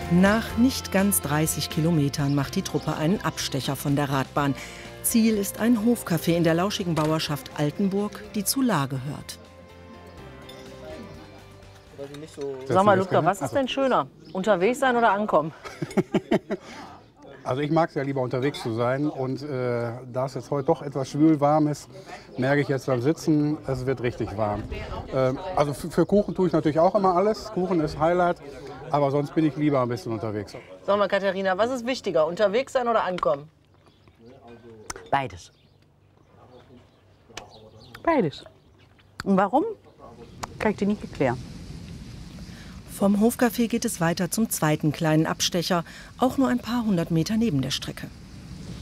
Nach nicht ganz 30 Kilometern macht die Truppe einen Abstecher von der Radbahn. Ziel ist ein Hofcafé in der lauschigen Bauerschaft Altenburg, die zu Lahr gehört. Sag mal, Ludger, was ist denn schöner? Unterwegs sein oder ankommen? Also ich mag es ja lieber unterwegs zu sein und da es jetzt heute doch etwas schwül warm ist, merke ich jetzt beim Sitzen, es wird richtig warm. Also für Kuchen tue ich natürlich auch immer alles. Kuchen ist Highlight, aber sonst bin ich lieber ein bisschen unterwegs. Sag mal, Katharina, was ist wichtiger, unterwegs sein oder ankommen? Beides. Beides. Und warum? Kann ich dir nicht erklären. Vom Hofcafé geht es weiter zum zweiten kleinen Abstecher, auch nur ein paar hundert Meter neben der Strecke.